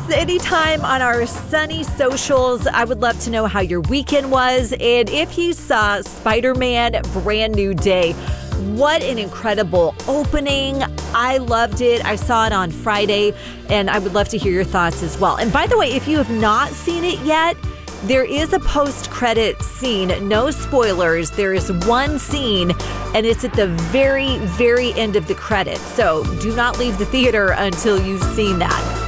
anytime on our sunny socials. I would love to know how your weekend was and if you saw Spider-Man Brand New Day. What an incredible opening. I loved it. I saw it on Friday, and I would love to hear your thoughts as well. And by the way, if you have not seen it yet, there is a post-credit scene. No spoilers. There is one scene, and it's at the very, very end of the credits. So do not leave the theater until you've seen that.